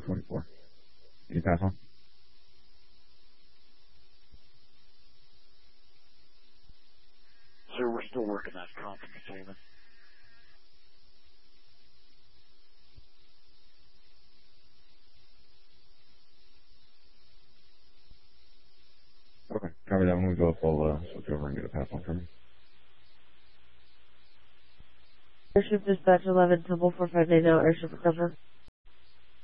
44. Did you pass on? Sir, we're still working that conference statement. Okay, cover that when we go up. I'll switch over and get a pass on from you. Airship Dispatch 11, Temple 458 now, airship recover.